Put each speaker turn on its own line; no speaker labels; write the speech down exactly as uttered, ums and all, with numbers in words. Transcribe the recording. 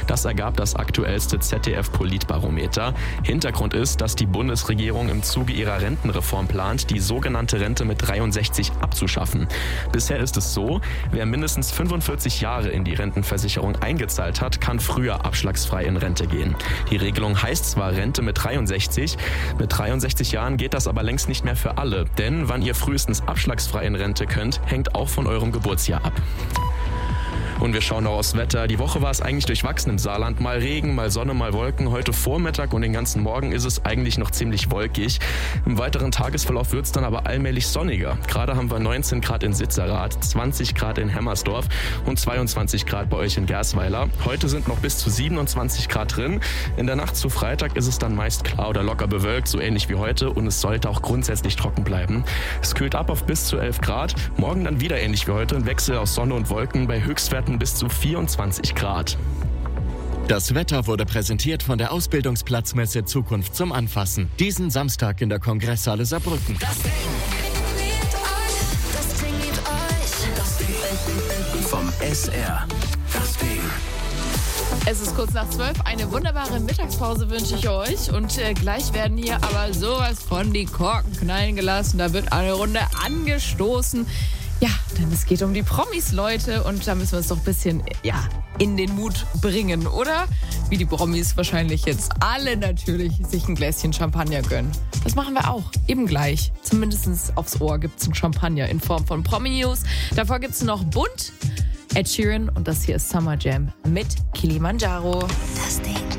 Das ergab das aktuellste Z D F-Politbarometer. Hintergrund ist, dass die Bundesregierung im Zuge ihrer Rentenreform plant, die sogenannte Rente mit dreiundsechzig abzuschaffen. Bisher ist es so, wer mindestens fünfundvierzig Jahre in die Rentenversicherung eingezahlt hat, kann früher abschlagsfrei in Rente gehen. Die Regelung heißt zwar Rente mit dreiundsechzig, mit dreiundsechzig Jahren geht das aber längst nicht mehr für alle, denn wann ihr frühestens abschlagsfrei in Rente könnt, hängt auch von eurem Geburtsjahr ab. Und wir schauen noch aufs Wetter. Die Woche war es eigentlich durchwachsen im Saarland. Mal Regen, mal Sonne, mal Wolken. Heute Vormittag und den ganzen Morgen ist es eigentlich noch ziemlich wolkig. Im weiteren Tagesverlauf wird es dann aber allmählich sonniger. Gerade haben wir neunzehn Grad in Sitzerath, zwanzig Grad in Hemmersdorf und zweiundzwanzig Grad bei euch in Gersweiler. Heute sind noch bis zu siebenundzwanzig Grad drin. In der Nacht zu Freitag ist es dann meist klar oder locker bewölkt, so ähnlich wie heute. Und es sollte auch grundsätzlich trocken bleiben. Es kühlt ab auf bis zu elf Grad. Morgen dann wieder ähnlich wie heute. Ein Wechsel aus Sonne und Wolken bei Höchstwerten bis zu vierundzwanzig Grad.
Das Wetter wurde präsentiert von der Ausbildungsplatzmesse Zukunft zum Anfassen. Diesen Samstag in der Kongresshalle Saarbrücken.
Das Ding mit euch, das Ding mit euch, das Ding
vom S R. Das Ding.
Es ist kurz nach zwölf. Eine wunderbare Mittagspause wünsche ich euch. Und äh, gleich werden hier aber sowas von die Korken knallen gelassen. Da wird eine Runde angestoßen. Ja, denn es geht um die Promis, Leute. Und da müssen wir uns doch ein bisschen, ja, in den Mut bringen, oder? Wie die Promis wahrscheinlich jetzt alle natürlich sich ein Gläschen Champagner gönnen. Das machen wir auch, eben gleich. Zumindest aufs Ohr gibt's ein Champagner in Form von Promi-News. Davor gibt's noch Bunt, Ed Sheeran und das hier ist Summer Jam mit Kilimanjaro.
Das Ding.